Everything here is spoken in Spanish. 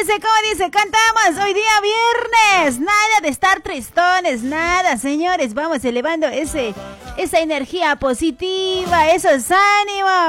¿Cómo dice? Cantamos hoy día viernes. Nada de estar tristones, nada, señores. Vamos elevando esa energía positiva, esos ánimos.